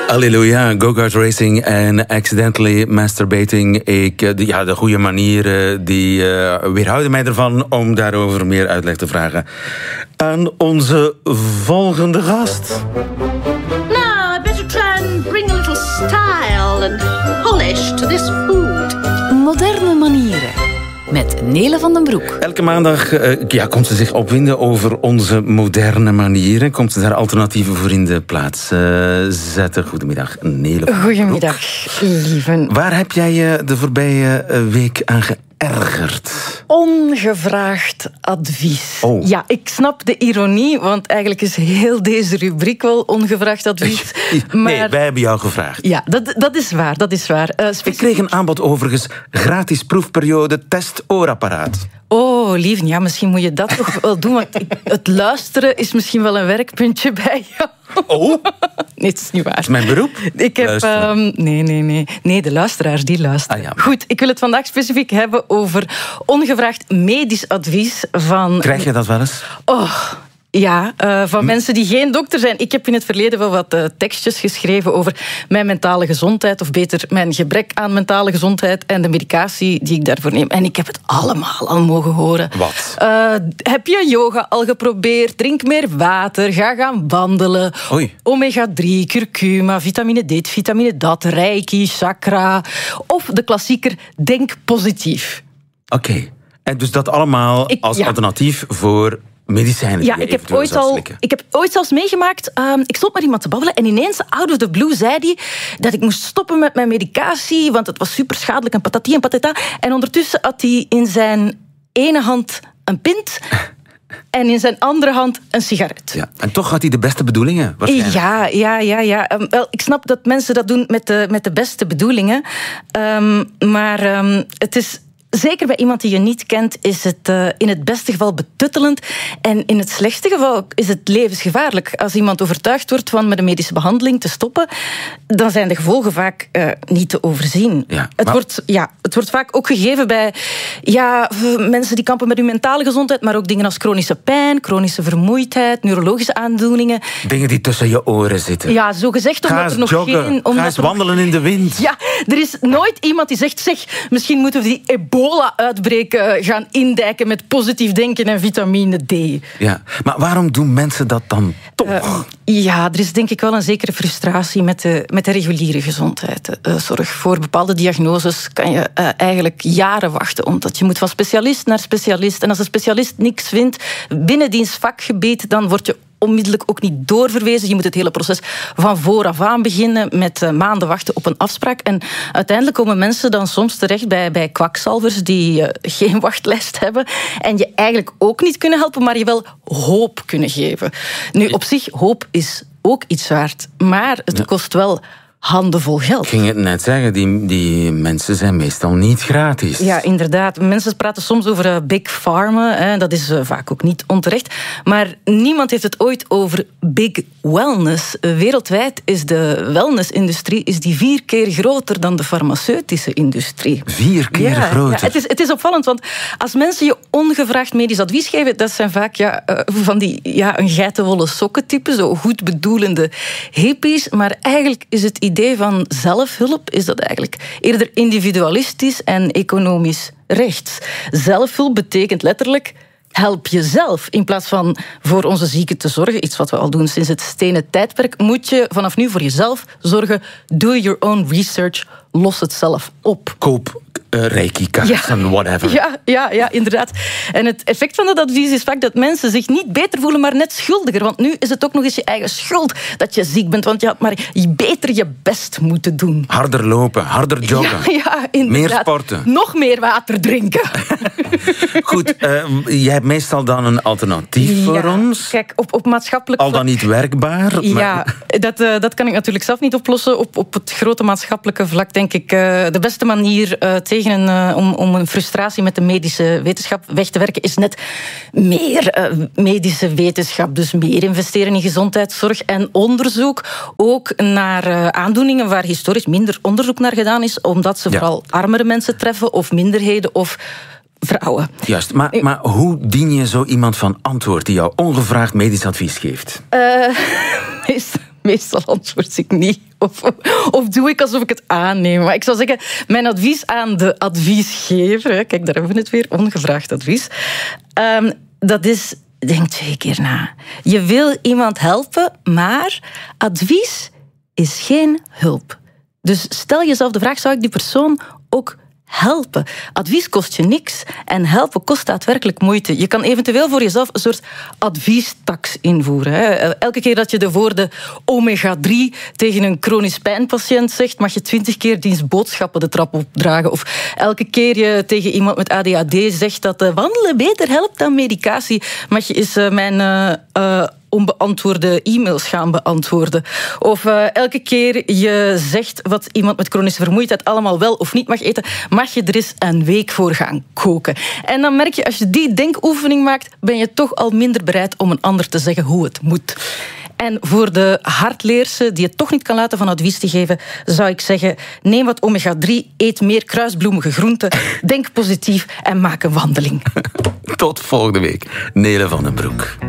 Halleluja, go-kart racing en accidentally masturbating. De goede manieren die weerhouden mij ervan om daarover meer uitleg te vragen aan onze volgende gast. Now, I better try and bring a little style and polish to this food. Moderne manieren. Met Nele van den Broek. Elke maandag komt ze zich opwinden over onze moderne manieren. Komt ze daar alternatieven voor in de plaats zetten. Goedemiddag, Nele van den Broek. Goedemiddag, lieven. Waar heb jij je de voorbije week aan geërgerd? Ongevraagd advies. Oh. Ja, ik snap de ironie, want eigenlijk is heel deze rubriek wel ongevraagd advies. Nee, wij hebben jou gevraagd. Ja, dat is waar, dat is waar. Ik kreeg een aanbod overigens. Gratis proefperiode test-oorapparaat. Oh, lieven, ja, misschien moet je dat toch wel doen, want het luisteren is misschien wel een werkpuntje bij jou. Oh? Nee, het is niet waar. Dat is mijn beroep. Ik heb, nee, de luisteraars die luisteren. Ah, ja. Goed, ik wil het vandaag specifiek hebben over ongevraagd medisch advies van... Krijg je dat wel eens? Ja, van mensen die geen dokter zijn. Ik heb in het verleden wel wat tekstjes geschreven over mijn mentale gezondheid, of beter mijn gebrek aan mentale gezondheid en de medicatie die ik daarvoor neem. En ik heb het allemaal al mogen horen. Wat? Heb je yoga al geprobeerd? Drink meer water, ga gaan wandelen. Oei. Omega-3, curcuma, vitamine dit, vitamine dat, reiki, chakra. Of de klassieker, denk positief. Oké. En dus dat allemaal als alternatief voor medicijnen. Ja, ik heb ooit zelfs meegemaakt. Ik stond met iemand te babbelen en ineens, out of the blue, zei hij dat ik moest stoppen met mijn medicatie, want het was super schadelijk en patati en patata. En ondertussen had hij in zijn ene hand een pint en in zijn andere hand een sigaret. Ja, en toch had hij de beste bedoelingen, waarschijnlijk. Ja. Wel, ik snap dat mensen dat doen met de beste bedoelingen. Maar het is... Zeker bij iemand die je niet kent is het in het beste geval betuttelend. En in het slechtste geval is het levensgevaarlijk. Als iemand overtuigd wordt van met een medische behandeling te stoppen, dan zijn de gevolgen vaak niet te overzien. Ja, het wordt vaak ook gegeven bij mensen die kampen met hun mentale gezondheid, maar ook dingen als chronische pijn, chronische vermoeidheid, neurologische aandoeningen. Dingen die tussen je oren zitten. Ja, zogezegd omdat er nog joggen, geen... Ga eens wandelen in de wind. Ja, er is nooit iemand die zegt, misschien moeten we die ebola-uitbreken gaan indijken met positief denken en vitamine D. Ja, maar waarom doen mensen dat dan toch? Er is denk ik wel een zekere frustratie met de reguliere gezondheidszorg. Voor bepaalde diagnoses kan je eigenlijk jaren wachten, omdat je moet van specialist naar specialist. En als een specialist niks vindt binnen diens vakgebied, dan word je onmiddellijk ook niet doorverwezen. Je moet het hele proces van vooraf aan beginnen met maanden wachten op een afspraak. En uiteindelijk komen mensen dan soms terecht bij kwakzalvers die geen wachtlijst hebben en je eigenlijk ook niet kunnen helpen, maar je wel hoop kunnen geven. Nu, op zich, hoop is ook iets waard, maar het kost wel handenvol geld. Ik ging het net zeggen, die mensen zijn meestal niet gratis. Ja, inderdaad. Mensen praten soms over big pharma. Dat is vaak ook niet onterecht. Maar niemand heeft het ooit over big wellness. Wereldwijd is de wellnessindustrie 4 keer groter dan de farmaceutische industrie. 4 keer groter? Ja, het is opvallend, want als mensen je ongevraagd medisch advies geven, dat zijn vaak van die een geitenwolle sokken type, zo goed bedoelende hippies. Maar eigenlijk is het idee van zelfhulp is dat eigenlijk eerder individualistisch en economisch rechts. Zelfhulp betekent letterlijk help jezelf. In plaats van voor onze zieken te zorgen, iets wat we al doen sinds het stenen tijdperk, moet je vanaf nu voor jezelf zorgen. Do your own research. Los het zelf op. Koop reiki-kaarten, whatever. Ja, inderdaad. En het effect van dat advies is vaak dat mensen zich niet beter voelen, maar net schuldiger. Want nu is het ook nog eens je eigen schuld dat je ziek bent. Want je had maar beter je best moeten doen. Harder lopen, harder joggen. Ja, inderdaad. Meer sporten. Nog meer water drinken. Goed, jij hebt meestal dan een alternatief voor ons. Kijk, op maatschappelijk vlak. Al dan niet werkbaar. Ja, dat kan ik natuurlijk zelf niet oplossen. Op het grote maatschappelijke vlak denk ik de beste manier om een frustratie met de medische wetenschap weg te werken is net meer medische wetenschap. Dus meer investeren in gezondheidszorg en onderzoek. Ook naar aandoeningen waar historisch minder onderzoek naar gedaan is, omdat ze vooral armere mensen treffen of minderheden of vrouwen. Juist, maar hoe dien je zo iemand van antwoord die jou ongevraagd medisch advies geeft? Meestal antwoord ik niet. Of doe ik alsof ik het aanneem. Maar ik zou zeggen, mijn advies aan de adviesgever... Kijk, daar hebben we het weer, ongevraagd advies. Dat is, denk 2 keer na. Je wil iemand helpen, maar advies is geen hulp. Dus stel jezelf de vraag, zou ik die persoon ook helpen? Advies kost je niks en helpen kost daadwerkelijk moeite. Je kan eventueel voor jezelf een soort adviestax invoeren. Elke keer dat je de woorden omega-3 tegen een chronisch pijnpatiënt zegt, mag je 20 keer diens boodschappen de trap opdragen. Of elke keer je tegen iemand met ADHD zegt dat wandelen beter helpt dan medicatie, mag je eens mijn onbeantwoorde e-mails gaan beantwoorden. Of elke keer je zegt wat iemand met chronische vermoeidheid allemaal wel of niet mag eten, mag je er eens een week voor gaan koken. En dan merk je, als je die denkoefening maakt, ben je toch al minder bereid om een ander te zeggen hoe het moet. En voor de hardleerse die het toch niet kan laten van advies te geven, zou ik zeggen, neem wat omega-3, eet meer kruisbloemige groenten, denk positief en maak een wandeling. Tot volgende week. Nele van den Broek.